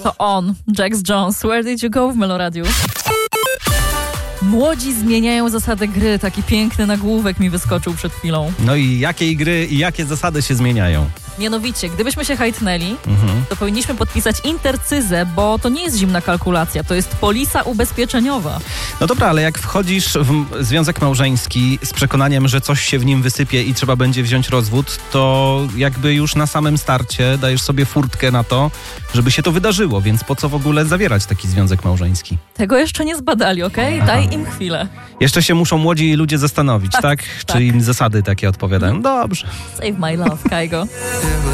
To on, Jax Jones. Where did you go w Meloradiu? Młodzi zmieniają zasady gry. Taki piękny nagłówek mi wyskoczył przed chwilą. No i jakiej gry i jakie zasady się zmieniają? Mianowicie, gdybyśmy się hajtnęli, to powinniśmy podpisać intercyzę, bo to nie jest zimna kalkulacja, to jest polisa ubezpieczeniowa. No dobra, ale jak wchodzisz w związek małżeński z przekonaniem, że coś się w nim wysypie i trzeba będzie wziąć rozwód, to jakby już na samym starcie dajesz sobie furtkę na to, żeby się to wydarzyło, więc po co w ogóle zawierać taki związek małżeński? Tego jeszcze nie zbadali, okej? Daj im chwilę. Jeszcze się muszą młodzi ludzie zastanowić, tak? Tak. Czy im zasady takie odpowiadają? Dobrze. Save my love, Kaigo.